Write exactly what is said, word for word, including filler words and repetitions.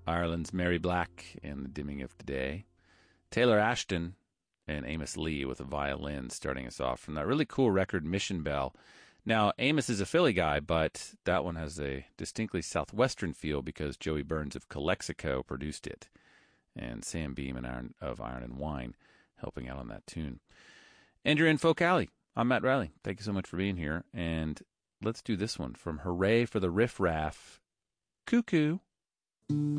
Ireland's Mary Black in The Dimming of the Day. Taylor Ashton and Amos Lee with a violin starting us off from that really cool record, Mission Bell. Now, Amos is a Philly guy, but that one has a distinctly southwestern feel because Joey Burns of Calexico produced it, and Sam Beam and Iron, of Iron and Wine helping out on that tune. And you're in Folk Alley. I'm Matt Riley. Thank you so much for being here, and let's do this one from Hooray for the Riff Raff, Cuckoo.